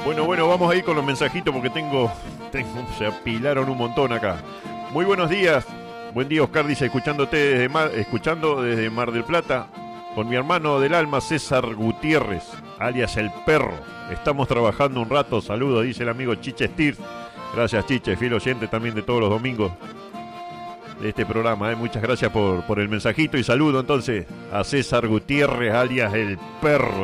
Bueno, vamos a ir con los mensajitos porque se apilaron un montón acá. Muy buenos días. Buen día, Oscar, dice, escuchando desde Mar del Plata, con mi hermano del alma, César Gutiérrez, alias El Perro. Estamos trabajando un rato, saludos, dice el amigo Chiche Stier. Gracias, Chiche, fiel oyente también de todos los domingos de este programa. Muchas gracias por el mensajito y saludo entonces a César Gutiérrez, alias El Perro.